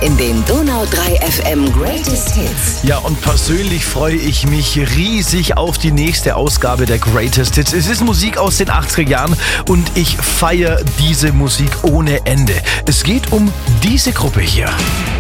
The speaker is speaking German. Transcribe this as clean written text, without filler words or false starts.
in den Donau 3 FM Greatest Hits. Ja, und persönlich freue ich mich riesig auf die nächste Ausgabe der Greatest Hits. Es ist Musik aus den 80er Jahren und ich feiere diese Musik ohne Ende. Es geht um diese Gruppe hier.